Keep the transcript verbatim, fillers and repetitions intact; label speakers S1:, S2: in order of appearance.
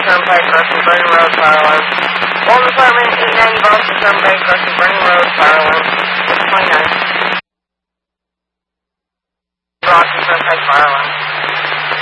S1: Turnpike, crossing Burning Road, fire alarm. Old apartment, eight ninety Boston Turnpike, crossing Burning Road, fire alarm. six twenty-nine. Boston Turnpike, fire alarm.